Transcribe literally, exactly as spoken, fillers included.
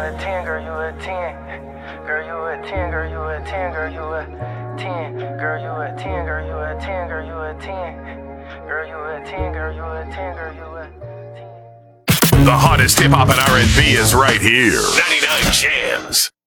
a ten, girl, you a ten. Girl, you a ten, girl, you a ten, girl, you a ten. Girl, you a ten, girl, you a ten, girl, you a ten. Girl, you a ten, girl, you a ten, girl, you a ten. The hottest hip hop and R and B is right here. ninety-nine Jams.